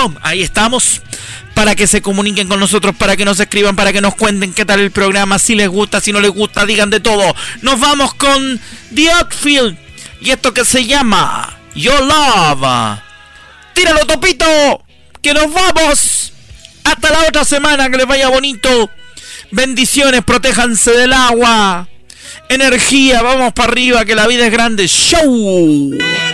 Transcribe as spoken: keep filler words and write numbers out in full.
Ahí estamos. Para que se comuniquen con nosotros, para que nos escriban, para que nos cuenten qué tal el programa, si les gusta, si no les gusta, digan de todo. Nos vamos con The Outfield y esto que se llama Your Love. ¡Tíralo, Topito! ¡Que nos vamos! Hasta la otra semana, que les vaya bonito. Bendiciones, protéjanse del agua. Energía, vamos para arriba, que la vida es grande. ¡Show!